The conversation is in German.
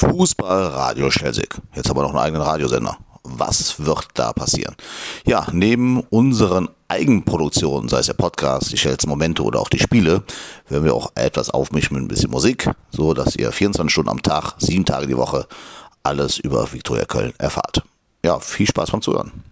Fußballradio Schelsig. Jetzt haben wir noch einen eigenen Radiosender. Was wird da passieren? Ja, neben unseren Eigenproduktionen, sei es der Podcast, die Schells Momente oder auch die Spiele, werden wir auch etwas aufmischen mit ein bisschen Musik, so dass ihr 24 Stunden am Tag, 7 Tage die Woche alles über Viktoria Köln erfahrt. Ja, viel Spaß beim Zuhören.